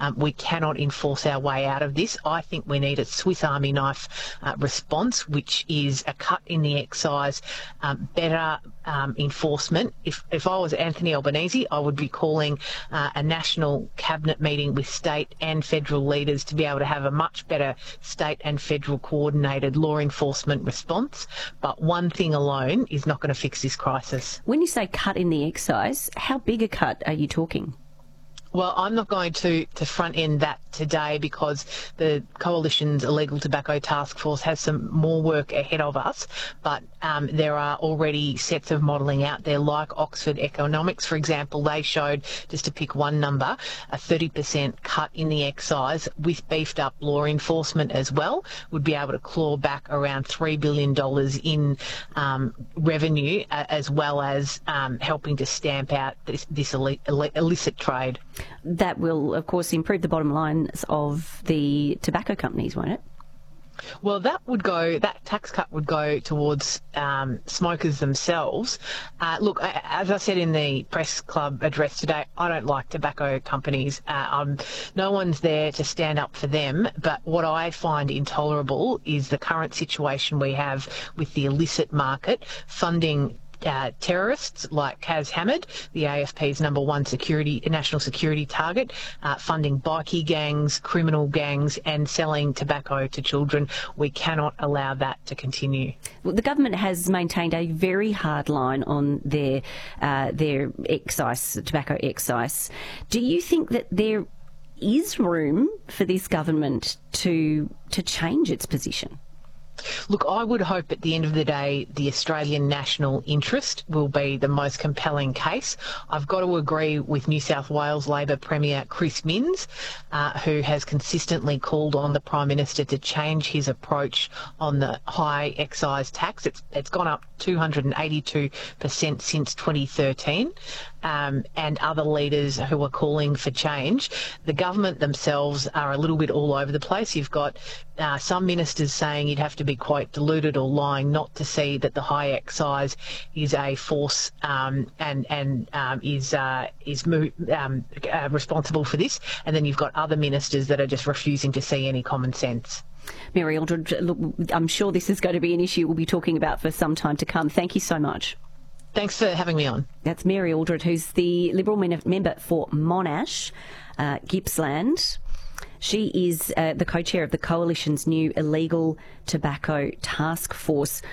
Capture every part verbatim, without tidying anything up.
Um, we cannot enforce our way out of this. I think we need a Swiss Army knife uh, response, which is a cut in the excise, um, better um, enforcement. If, if I was Anthony Albanese, I would be calling uh, a national cabinet meeting with state and federal leaders to be able to have a much better state and federal coordinated law enforcement response. But one thing alone is not going to fix this crisis. When you say cut in the excise, how big a cut are you talking? Well, I'm not going to, to front end that today because the Coalition's Illegal Tobacco Task Force has some more work ahead of us, but um, there are already sets of modelling out there, like Oxford Economics, for example. They showed, just to pick one number, a thirty percent cut in the excise with beefed up law enforcement as well would be able to claw back around three billion dollars in um, revenue, uh, as well as um, helping to stamp out this, this illicit trade. That will, of course, improve the bottom lines of the tobacco companies, won't it? Well, that would go, that tax cut would go towards um, smokers themselves. Uh, look, as I said in the press club address today, I don't like tobacco companies. Uh, um, no one's there to stand up for them. But what I find intolerable is the current situation we have with the illicit market funding Uh, terrorists like Kaz Hamid, the A F P's number one security national security target, uh, funding bikie gangs, criminal gangs, and selling tobacco to children. We cannot allow that to continue. Well, the government has maintained a very hard line on their uh, their excise, tobacco excise. Do you think that there is room for this government to to change its position? Look, I would hope at the end of the day the Australian national interest will be the most compelling case. I've got to agree with New South Wales Labor Premier Chris Minns, uh, who has consistently called on the Prime Minister to change his approach on the high excise tax. It's, it's gone up two hundred eighty-two percent since twenty thirteen. Um, and other leaders who are calling for change. The government themselves are a little bit all over the place. You've got uh, some ministers saying you'd have to be quite deluded or lying not to see that the high excise is a force um, and and um, is uh, is mo- um, uh, responsible for this. And then you've got other ministers that are just refusing to see any common sense. Mary Aldridge, look, I'm sure this is going to be an issue we'll be talking about for some time to come. Thank you so much. Thanks for having me on. That's Mary Aldridge, who's the Liberal member for Monash, uh, Gippsland. She is uh, the co-chair of the Coalition's new Illegal Tobacco Task Force,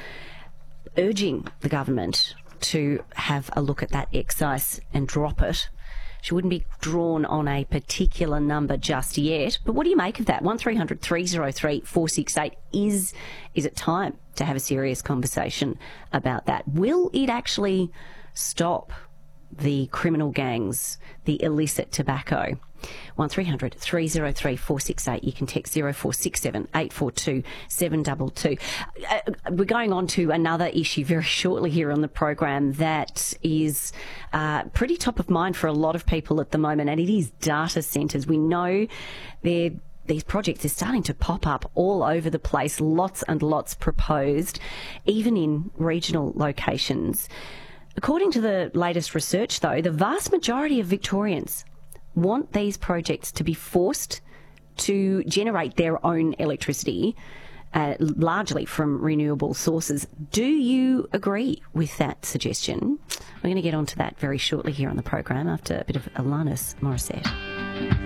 urging the government to have a look at that excise and drop it. She wouldn't be drawn on a particular number just yet. But what do you make of that? one three hundred three oh three four six eight. Is, is it time to have a serious conversation about that? Will it actually stop the criminal gangs, the illicit tobacco? one three hundred three oh three four six eight. You can text zero four six seven eight four two seven two two. Uh, we're going on to another issue very shortly here on the program that is uh, pretty top of mind for a lot of people at the moment, and it is data centres. We know they're these projects are starting to pop up all over the place, lots and lots proposed, even in regional locations. According to the latest research, though, the vast majority of Victorians want these projects to be forced to generate their own electricity, uh, largely from renewable sources. Do you agree with that suggestion? We're going to get onto that very shortly here on the program after a bit of Alanis Morissette.